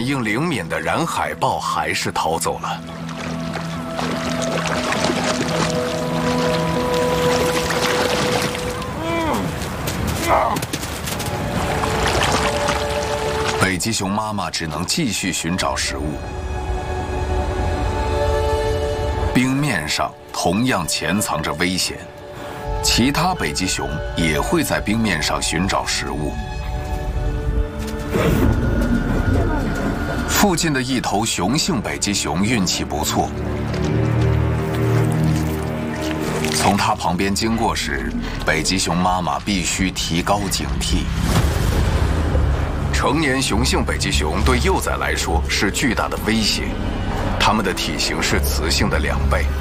应灵敏的燃海豹还是逃走了。北极熊妈妈只能继续寻找食物。冰面上同样潜藏着危险，其他北极熊也会在冰面上寻找食物。附近的一头雄性北极熊运气不错，从它旁边经过时，北极熊妈妈必须提高警惕。成年雄性北极熊对幼崽来说是巨大的威胁，它们的体型是雌性的2倍。